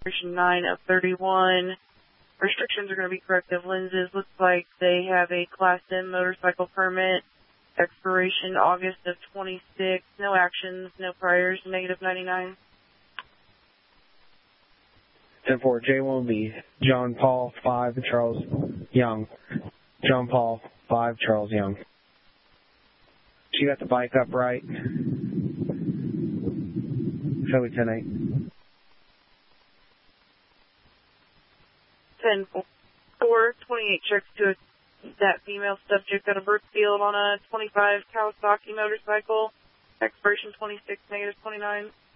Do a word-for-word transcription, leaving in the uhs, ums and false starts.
nine of thirty-one. Restrictions are going to be corrective lenses. Looks like they have a Class M motorcycle permit. Expiration August of twenty-six. No actions, no priors, negative ninety-nine. ten four, J one will be John Paul, five, Charles Young. John Paul, five, Charles Young. She got the bike upright. Philly ten eight. ten four, twenty-eight checks to a, that female subject at a Brookfield on a twenty-five Kawasaki motorcycle. Expiration twenty-six, negative twenty-nine.